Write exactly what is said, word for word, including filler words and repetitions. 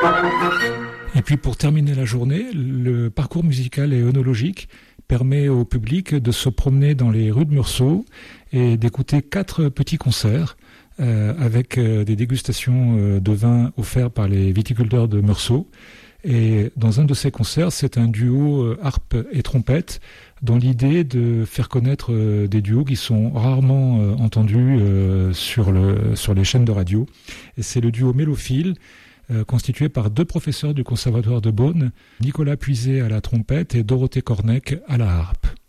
Et puis pour terminer la journée, le parcours musical et œnologique permet au public de se promener dans les rues de Meursault et d'écouter quatre petits concerts euh, avec euh, des dégustations euh, de vins offerts par les viticulteurs de Meursault. Et dans un de ces concerts, c'est un duo euh, harpe et trompette dont l'idée est de faire connaître euh, des duos qui sont rarement euh, entendus euh, sur, le, sur les chaînes de radio. Et c'est le duo Mélophile, euh, constitué par deux professeurs du Conservatoire de Beaune, Nicolas Puiset à la trompette et Dorothée Cornec à la harpe.